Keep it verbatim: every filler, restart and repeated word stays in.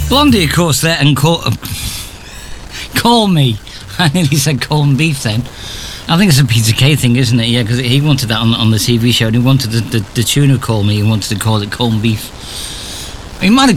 Blondie, of course, there, and call, uh, call me. I nearly said corned beef then. I think it's a Peter Kay thing, isn't it? Yeah, because he wanted that on, on the T V show, and he wanted the, the, the tune of Call Me, he wanted to call it corned beef. He might have